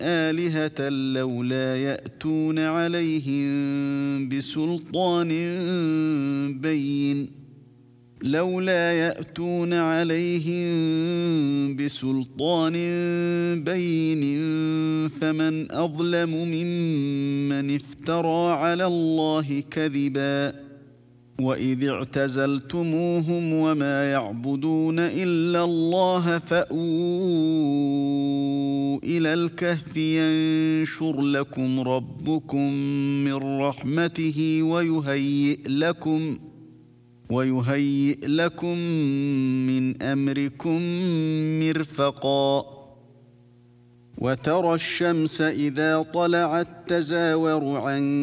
آلهة لولا يأتون عليهم بسلطان بين فمن أظلم ممن افترى على الله كذبا وإذ اعتزلتموهم وما يعبدون إلا الله فأووا إلى الكهف ينشر لكم ربكم من رحمته ويهيئ لكم من أمركم مرفقا وترى الشمس إذا طلعت تزاور عن